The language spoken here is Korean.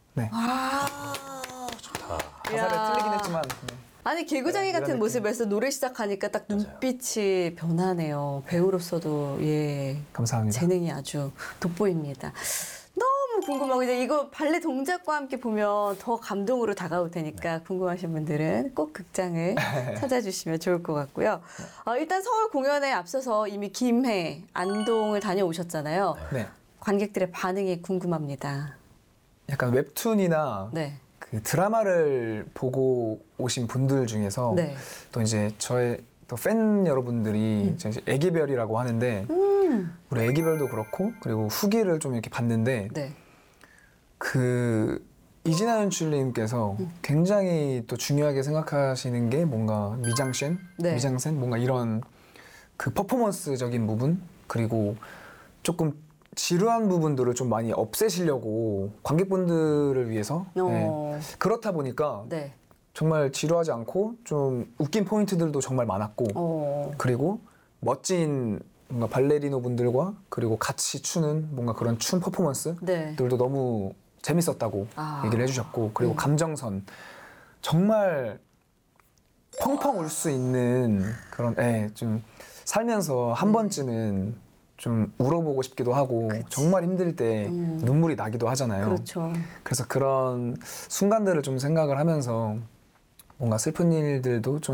네. 좋다. 가사를 야. 틀리긴 했지만 아니 개구장이 네, 이런 같은 느낌. 모습에서 노래 시작하니까 딱 눈빛이 변하네요. 배우로서도 예 감사합니다. 재능이 아주 돋보입니다. 너무 궁금하고 이제 이거 발레 동작과 함께 보면 더 감동으로 다가올 테니까 궁금하신 분들은 꼭 극장을 찾아주시면 좋을 것 같고요. 일단 서울 공연에 앞서서 이미 김해, 안동을 다녀오셨잖아요. 네. 관객들의 반응이 궁금합니다. 약간 웹툰이나 네. 그 드라마를 보고 오신 분들 중에서 네. 또 이제 저의 또 팬 여러분들이 이제 애기별이라고 하는데 우리 애기별도 그렇고 그리고 후기를 좀 이렇게 봤는데 네. 그 이진아 연출님께서 굉장히 또 중요하게 생각하시는 게 뭔가 미장센, 네. 미장센 뭔가 이런 그 퍼포먼스적인 부분 그리고 조금 지루한 부분들을 좀 많이 없애시려고 관객분들을 위해서 네. 그렇다 보니까 네. 정말 지루하지 않고 좀 웃긴 포인트들도 정말 많았고 그리고 멋진 뭔가 발레리노 분들과 그리고 같이 추는 뭔가 그런 춤 퍼포먼스들도 너무 재밌었다고 얘기를 해주셨고 그리고 감정선 정말 펑펑 울 수 있는 그런 좀 살면서 한 번쯤은 좀 울어보고 싶기도 하고 정말 힘들 때 눈물이 나기도 하잖아요. 그렇죠. 그래서 그런 순간들을 좀 생각을 하면서 뭔가 슬픈 일들도 좀